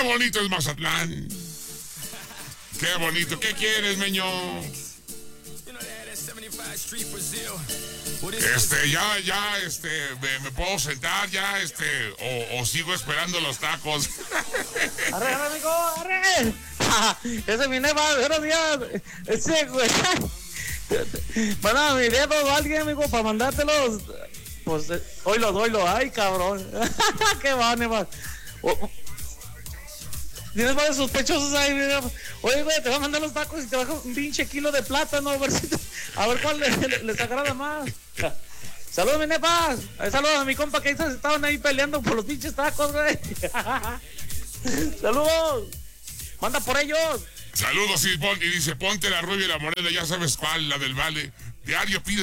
bonito es Mazatlán. Qué bonito. ¿Qué quieres, meño? Me puedo sentar ya, o sigo esperando los tacos. ¡Arre, amigo! ¡Arre! Ese mi nefa, buenos días. Ese, güey. Bueno, mi dedo o alguien, amigo, para mandártelos. Pues, oílo. Ay, cabrón. Qué va, nefa. Tienes varios sospechosos ahí, mira. Oye, güey, te voy a mandar los tacos y te bajo un pinche kilo de plátano, a ver cuál les agrada más. Saludos, mi nepas. Saludos a mi compa que estaban ahí peleando por los pinches tacos, güey. Saludos. Manda por ellos. Saludos y dice, ponte la rubia y la morena, ya sabes cuál, la del vale. Diario pide